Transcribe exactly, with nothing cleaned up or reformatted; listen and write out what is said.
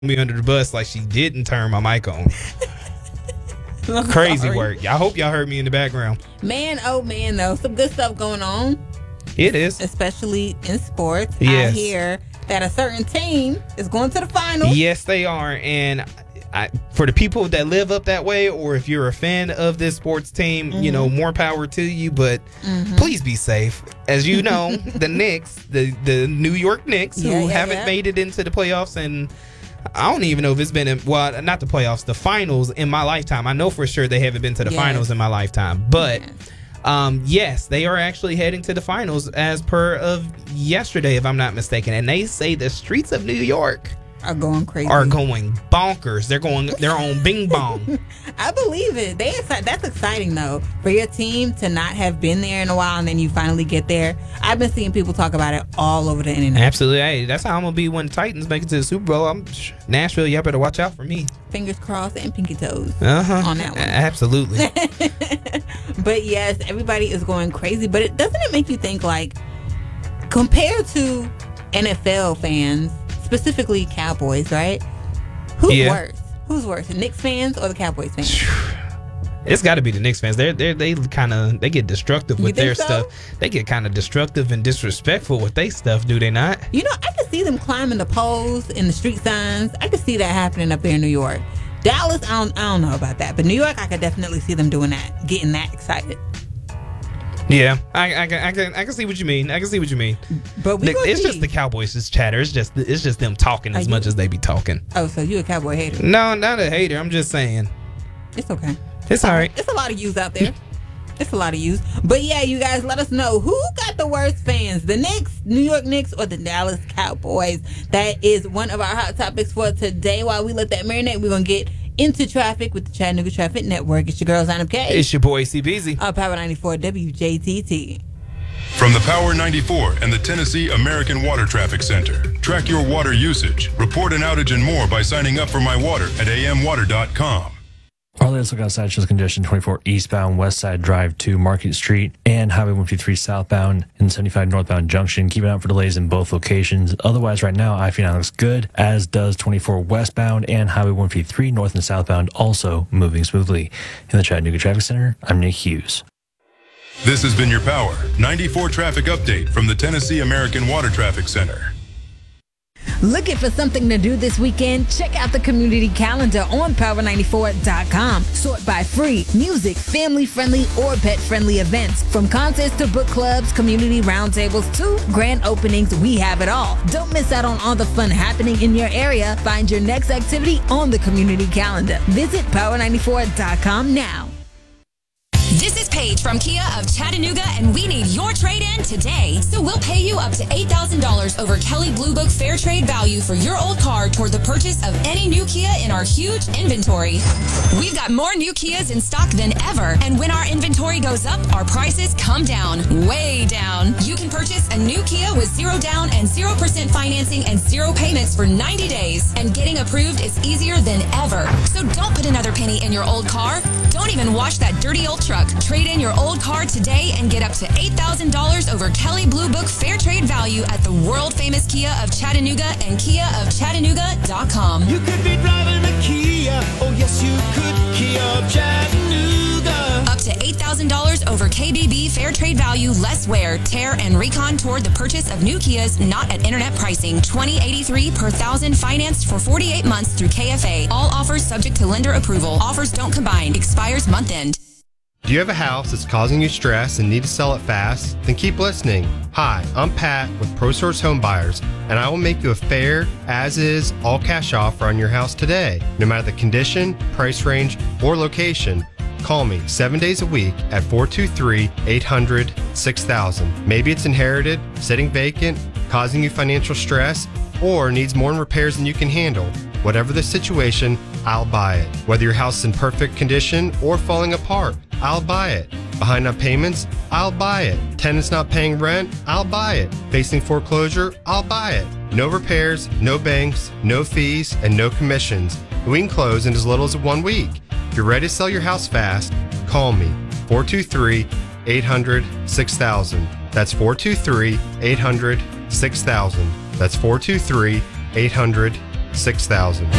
me under the bus like she didn't turn my mic on. Crazy sorry. work. I hope y'all heard me in the background. Man, oh man, though. Some good stuff going on. It is. Especially in sports. Yes. I hear that a certain team is going to the finals. Yes, they are. And I, for the people that live up that way, or if you're a fan of this sports team, mm-hmm. you know, more power to you. But mm-hmm. please be safe. As you know, the Knicks, the, the New York Knicks, yeah, who yeah, haven't yeah. made it into the playoffs, and I don't even know if it's been, in, well, not the playoffs, the finals in my lifetime. I know for sure they haven't been to the yes. finals in my lifetime. But, yes. um, yes, they are actually heading to the finals as per of yesterday, if I'm not mistaken. And they say the streets of New York are going crazy. Are going bonkers. They're going their own bing bong. I believe it. They that's exciting though for your team to not have been there in a while and then you finally get there. I've been seeing people talk about it all over the internet. Absolutely. Hey, that's how I'm gonna be when the Titans make it to the Super Bowl. I'm Nashville. Y'all better watch out for me. Fingers crossed and pinky toes uh-huh. on that one. Absolutely. But yes, everybody is going crazy. But it doesn't it make you think like compared to N F L fans. Specifically Cowboys, right? Who's yeah. worse? Who's worse, the Knicks fans or the Cowboys fans? It's got to be the Knicks fans. They're they they kind of they get destructive with their so? stuff. They get kind of destructive and disrespectful with their stuff, do they not? You know, I can see them climbing the poles and the street signs. I can see that happening up there in New York. Dallas, I don't I don't know about that, but New York, I could definitely see them doing that, getting that excited. Yeah, I, I, can, I can I can see what you mean. I can see what you mean. But we the, it's see. just the Cowboys' just chatter. It's just it's just them talking as Are much you? as they be talking. Oh, so you a Cowboy hater? No, not a hater. I'm just saying. It's okay. It's all right. It's a lot of yous out there. It's a lot of yous. But yeah, you guys, let us know who got the worst fans, the Knicks, New York Knicks, or the Dallas Cowboys. That is one of our hot topics for today. While we let that marinate, we're gonna get into traffic with the Chattanooga Traffic Network. It's your girl, Zainab K. It's your boy, C B Z. On Power ninety-four W J T T. From the Power ninety-four and the Tennessee American Water Traffic Center. Track your water usage, report an outage and more by signing up for My Water at a m water dot com. Our latest look outside shows condition twenty-four eastbound West Side Drive to Market Street and Highway one fifty-three southbound and seventy-five northbound junction. Keep an eye out for delays in both locations. Otherwise, right now, I fifty-nine looks good, as does twenty-four westbound and Highway one fifty-three north and southbound also moving smoothly. In the Chattanooga Traffic Center, I'm Nick Hughes. This has been your Power ninety-four traffic update from the Tennessee American Water Traffic Center. Looking for something to do this weekend? Check out the community calendar on power ninety-four dot com. Sort by free, music, family-friendly, or pet-friendly events. From concerts to book clubs, community roundtables to grand openings, we have it all. Don't miss out on all the fun happening in your area. Find your next activity on the community calendar. Visit power ninety-four dot com now. This is Paige from Kia of Chattanooga, and we need your trade-in today. So we'll pay you up to eight thousand dollars over Kelley Blue Book Fair Trade Value for your old car toward the purchase of any new Kia in our huge inventory. We've got more new Kias in stock than ever, and when our inventory goes up, our prices come down, way down. You can purchase a new Kia with zero down and zero percent financing and zero payments for ninety days, and getting approved is easier than ever. So don't put another penny in your old car. Don't even wash that dirty old truck. Trade in your old car today and get up to eight thousand dollars over Kelley Blue Book Fair Trade Value at the world-famous Kia of Chattanooga and kia of chattanooga dot com. You could be driving a Kia. Oh, yes, you could. Kia of Chattanooga. Up to eight thousand dollars over K B B Fair Trade Value, less wear, tear, and recon toward the purchase of new Kias, not at internet pricing. twenty eighty-three per thousand financed for forty-eight months through K F A. All offers subject to lender approval. Offers don't combine. Expires month end. Do you have a house that's causing you stress and need to sell it fast? Then keep listening. Hi, I'm Pat with ProSource Home Buyers, and I will make you a fair, as-is, all-cash offer on your house today. No matter the condition, price range, or location, call me seven days a week at four two three, eight hundred, six thousand. Maybe it's inherited, sitting vacant, causing you financial stress, or needs more repairs than you can handle. Whatever the situation, I'll buy it. Whether your house is in perfect condition or falling apart, I'll buy it. Behind on payments, I'll buy it. Tenants not paying rent, I'll buy it. Facing foreclosure, I'll buy it. No repairs, no banks, no fees, and no commissions. We can close in as little as one week. If you're ready to sell your house fast, call me, four two three, eight hundred, six thousand. That's four two three, eight hundred, six thousand. That's four two three, eight hundred, six thousand.